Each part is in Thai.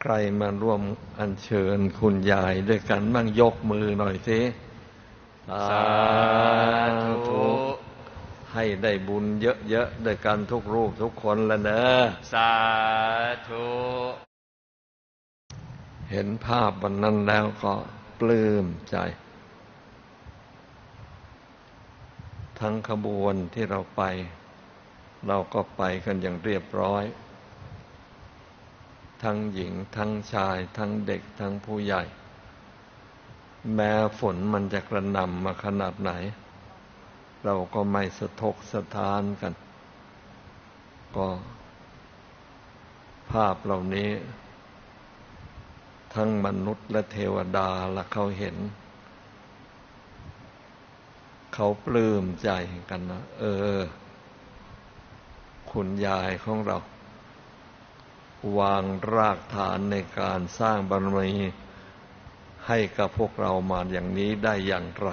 ใครมาร่วมอัญเชิญคุณยายด้วยกันบ้างยกมือหน่อยสิสาธุให้ได้บุญเยอะๆด้วยกันทุกรูปทุกคนแล้วนะสาธุเห็นภาพวันนั้นแล้วก็ปลื้มใจทั้งขบวนที่เราไปเราก็ไปกันอย่างเรียบร้อยทั้งหญิงทั้งชายทั้งเด็กทั้งผู้ใหญ่แม้ฝนมันจะกระหน่ำมาขนาดไหนเราก็ไม่สะทกสะท้านกันก็ภาพเหล่านี้ทั้งมนุษย์และเทวดาละเขาเห็นเขาปลื้มใจกันนะคุณยายของเราวางรากฐานในการสร้างบารมีให้กับพวกเรามาอย่างนี้ได้อย่างไร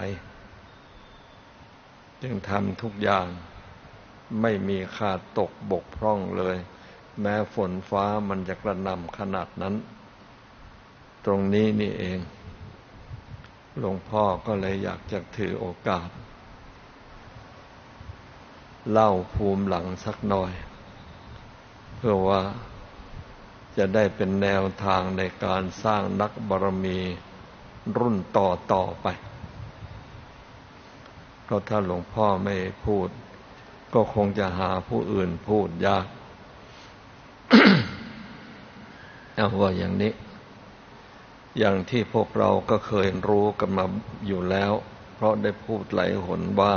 จึงทำทุกอย่างไม่มีขาดตกบกพร่องเลยแม้ฝนฟ้ามันจะกระหน่ำขนาดนั้นตรงนี้นี่เองหลวงพ่อก็เลยอยากจะถือโอกาสเล่าภูมิหลังสักหน่อยเพื่อว่าจะได้เป็นแนวทางในการสร้างนักบารมีรุ่นต่อไปเพราะถ้าหลวงพ่อไม่พูดก็คงจะหาผู้อื่นพูดยาก เอาว่าอย่างนี้อย่างที่พวกเราก็เคยรู้กันมาอยู่แล้วเพราะได้พูดหลายหนว่า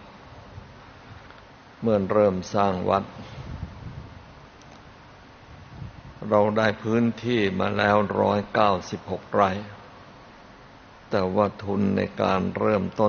เมื่อเริ่มสร้างวัดเราได้พื้นที่มาแล้ว196 ไร่แต่ว่าทุนในการเริ่มต้น